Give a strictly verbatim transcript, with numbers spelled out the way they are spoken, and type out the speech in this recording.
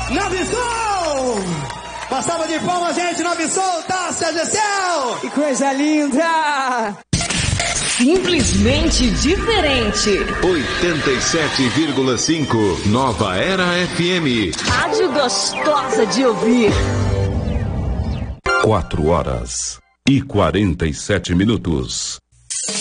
Nove Som! Uma salva de palmas, gente, Nove Som, Tássia Gessel! Que coisa linda! Simplesmente diferente. oitenta e sete vírgula cinco Nova Era F M. Rádio gostosa de ouvir. Quatro horas e quarenta e sete minutos.